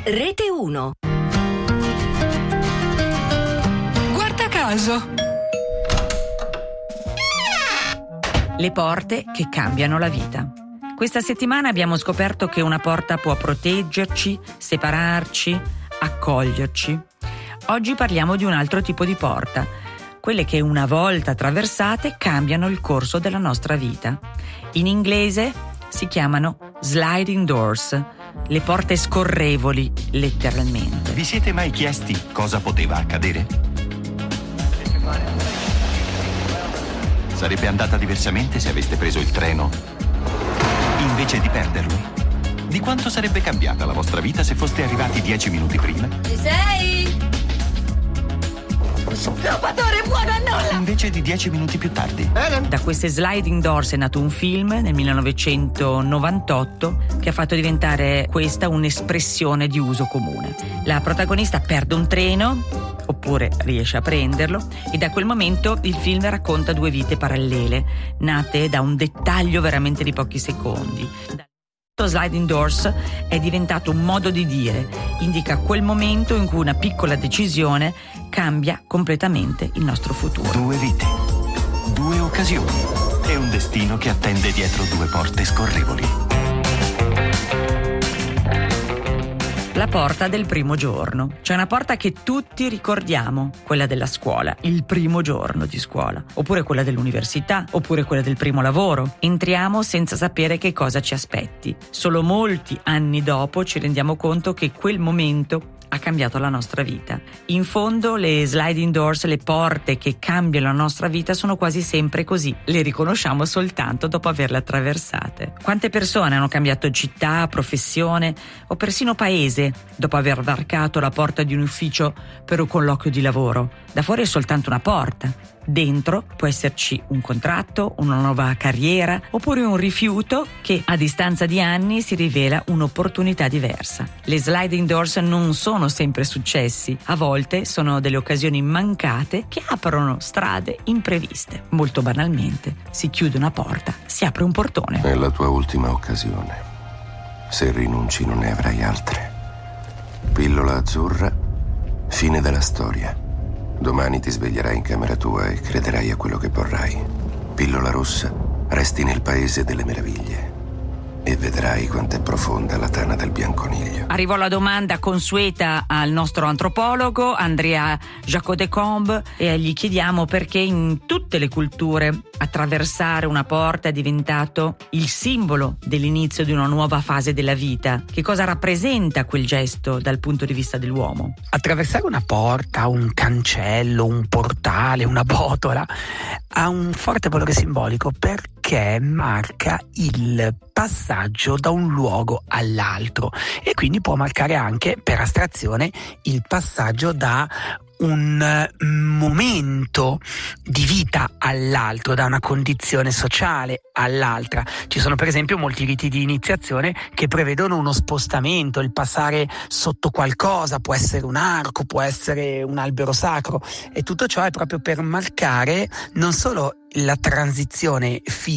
Rete 1. Guarda caso. Le porte che cambiano la vita. Questa settimana abbiamo scoperto che una porta può proteggerci, separarci, accoglierci. Oggi parliamo di un altro tipo di porta, quelle che una volta attraversate cambiano il corso della nostra vita. In inglese si chiamano sliding doors, le porte scorrevoli, letteralmente. Vi siete mai chiesti cosa poteva accadere? Sarebbe andata diversamente se aveste preso il treno invece di perderlo? Di quanto sarebbe cambiata la vostra vita se foste arrivati 10 minuti prima? Ci sei? Scopatore buono a nulla! Invece di 10 minuti più tardi. Da queste sliding doors è nato un film nel 1998 che ha fatto diventare questa un'espressione di uso comune. La protagonista perde un treno, oppure riesce a prenderlo, e da quel momento il film racconta due vite parallele, nate da un dettaglio veramente di pochi secondi. Sliding doors è diventato un modo di dire, indica quel momento in cui una piccola decisione cambia completamente il nostro futuro. Due vite, due occasioni e un destino che attende dietro due porte scorrevoli. La porta del primo giorno. C'è una porta che tutti ricordiamo, quella della scuola, il primo giorno di scuola, oppure quella dell'università, oppure quella del primo lavoro. Entriamo senza sapere che cosa ci aspetti. Solo molti anni dopo ci rendiamo conto che quel momento ha cambiato la nostra vita. In fondo le sliding doors, le porte che cambiano la nostra vita, sono quasi sempre così. Le riconosciamo soltanto dopo averle attraversate. Quante persone hanno cambiato città, professione o persino paese dopo aver varcato la porta di un ufficio per un colloquio di lavoro? Da fuori è soltanto una porta. Dentro può esserci un contratto, una nuova carriera oppure un rifiuto che a distanza di anni si rivela un'opportunità diversa. Le sliding doors non sono sempre successi, a volte sono delle occasioni mancate che aprono strade impreviste. Molto banalmente, si chiude una porta, si apre un portone. È la tua ultima occasione. Se rinunci non ne avrai altre. Pillola azzurra, fine della storia. Domani ti sveglierai in camera tua e crederai a quello che vorrai. Pillola rossa, resti nel paese delle meraviglie e vedrai quanto è profonda la tana del bianconiglio. Arrivò la domanda consueta al nostro antropologo Andrea Jacot-Decombe e gli chiediamo perché in tutte le culture attraversare una porta è diventato il simbolo dell'inizio di una nuova fase della vita. Che cosa rappresenta quel gesto dal punto di vista dell'uomo? Attraversare una porta, un cancello, un portale, una botola ha un forte valore simbolico perché marca il passaggio da un luogo all'altro e quindi può marcare anche, per astrazione, il passaggio da un momento di vita all'altro, da una condizione sociale all'altra. Ci sono per esempio molti riti di iniziazione che prevedono uno spostamento, il passare sotto qualcosa, può essere un arco, può essere un albero sacro, e tutto ciò è proprio per marcare non solo la transizione